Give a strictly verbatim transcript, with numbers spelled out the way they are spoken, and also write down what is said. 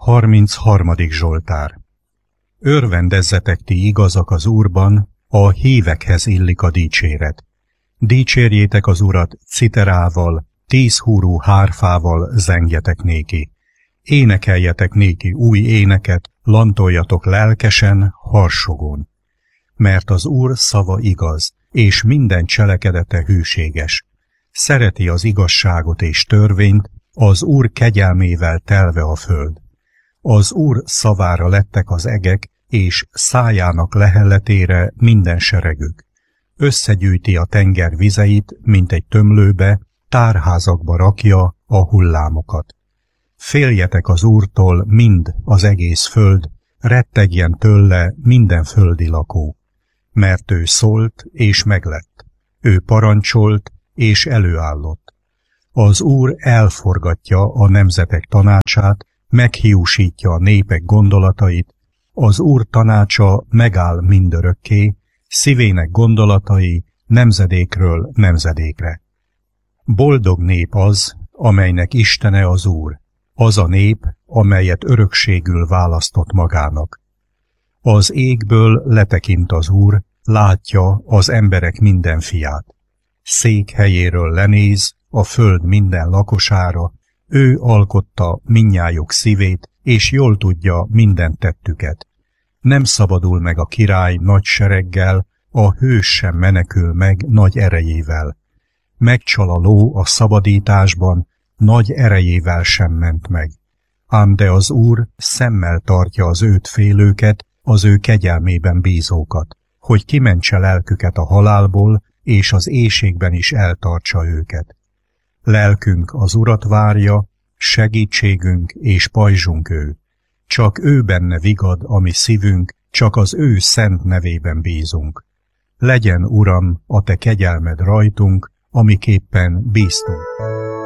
harmincharmadik Zsoltár. Örvendezzetek ti igazak az Úrban, a hívekhez illik a dicséret. Dicsérjétek az Urat citerával, tízhúrú hárfával zengjetek néki. Énekeljetek néki új éneket, lantoljatok lelkesen, harsogon. Mert az Úr szava igaz, és minden cselekedete hűséges. Szereti az igazságot és törvényt, az Úr kegyelmével telve a föld. Az Úr szavára lettek az egek, és szájának lehelletére minden seregük. Összegyűjti a tenger vizeit, mint egy tömlőbe, tárházakba rakja a hullámokat. Féljetek az Úrtól mind az egész föld, rettegjen tőle minden földi lakó. Mert ő szólt, és meglett. Ő parancsolt, és előállott. Az Úr elforgatja a nemzetek tanácsát, meghiúsítja a népek gondolatait, az Úr tanácsa megáll mindörökké, szívének gondolatai nemzedékről nemzedékre. Boldog nép az, amelynek Istene az Úr, az a nép, amelyet örökségül választott magának. Az égből letekint az Úr, látja az emberek minden fiát. Székhelyéről lenéz a föld minden lakosára, ő alkotta mindnyájuk szívét, és jól tudja minden tettüket. Nem szabadul meg a király nagy sereggel, a hős sem menekül meg nagy erejével. Megcsal a ló a szabadításban, nagy erejével sem ment meg. Ám de az Úr szemmel tartja az őt félőket, az ő kegyelmében bízókat, hogy kimentse lelküket a halálból, és az éhségben is eltartsa őket. Lelkünk az Urat várja, segítségünk és pajzsunk ő. Csak ő benne vigad a mi szívünk, csak az ő szent nevében bízunk. Legyen, Uram, a te kegyelmed rajtunk, amiképpen bíztunk.